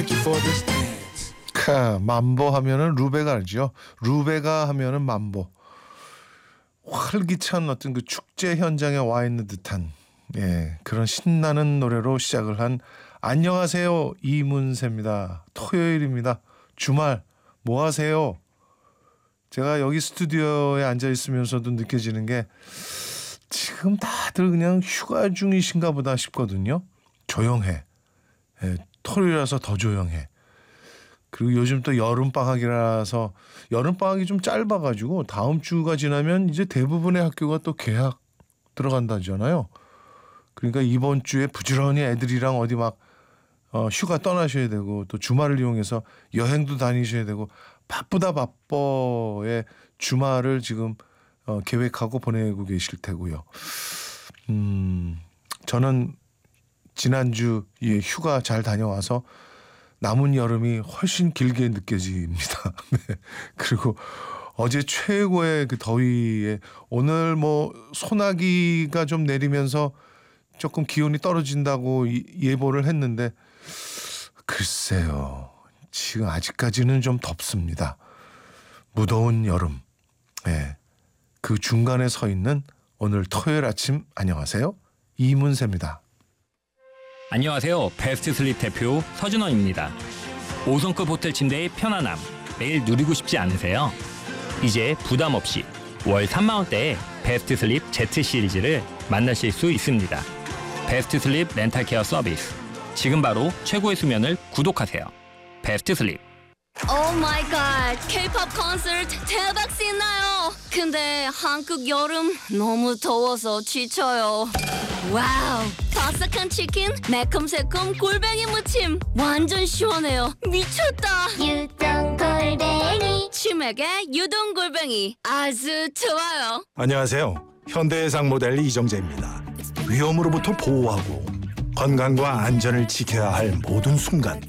Thank you for this dance. 만보 하면은 루베가죠. 루베가 하면은 만보. 활기찬 어떤 그 축제 현장에 와 있는 듯한 그런 신나는 노래로 시작을 한 안녕하세요 이문세입니다. 토요일입니다. 주말 뭐 하세요? 제가 여기 스튜디오에 앉아 있으면서도 느껴지는 게 지금 다들 그냥 휴가 중이신가 보다 싶거든요. 조용해. 토요일이라서 더 조용해. 그리고 요즘 또 여름방학이라서 여름방학이 좀 짧아가지고 다음 주가 지나면 이제 대부분의 학교가 또 개학 들어간다잖아요. 그러니까 이번 주에 부지런히 애들이랑 어디 막 휴가 떠나셔야 되고 또 주말을 이용해서 여행도 다니셔야 되고 바쁘다 바빠의 주말을 지금 계획하고 보내고 계실 테고요. 저는 지난주에 휴가 잘 다녀와서 남은 여름이 훨씬 길게 느껴집니다. 네. 그리고 어제 최고의 그 더위에 오늘 뭐 소나기가 좀 내리면서 조금 기온이 떨어진다고 예보를 했는데 글쎄요. 지금 아직까지는 좀 덥습니다. 무더운 여름. 그 중간에 서 있는 오늘 토요일 아침 안녕하세요. 이문세입니다. 안녕하세요. 베스트 슬립 대표 서준원입니다. 5성급 호텔 침대의 편안함 매일 누리고 싶지 않으세요? 이제 부담 없이 월 3만 원대의 베스트 슬립 Z 시리즈를 만나실 수 있습니다. 베스트 슬립 렌탈 케어 서비스. 지금 바로 최고의 수면을 구독하세요. 베스트 슬립. 오 마이 갓, K-pop 콘서트 대박 신나요. 근데 한국 여름 너무 더워서 지쳐요. 와우, 바삭한 치킨, 매콤새콤 골뱅이 무침 완전 시원해요. 미쳤다. 유동 골뱅이 치맥에 유동 골뱅이 아주 좋아요. 안녕하세요. 현대해상 모델 이정재입니다. 위험으로부터 보호하고 건강과 안전을 지켜야 할 모든 순간